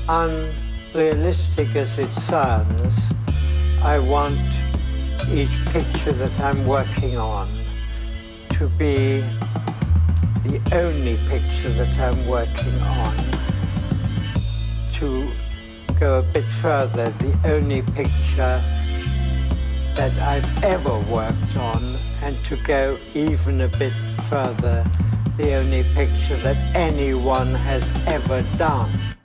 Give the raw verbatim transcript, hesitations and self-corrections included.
unrealistic as it sounds, I want each picture that I'm working on to be the only picture that I'm working on, to go a bit further, the only picture that I've ever worked on, and to go even a bit further, the only picture that anyone has ever done.